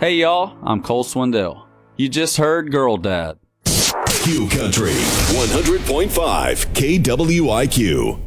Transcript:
Hey y'all, I'm Cole Swindell. You just heard Girl Dad. Q Country 100.5 KWIQ.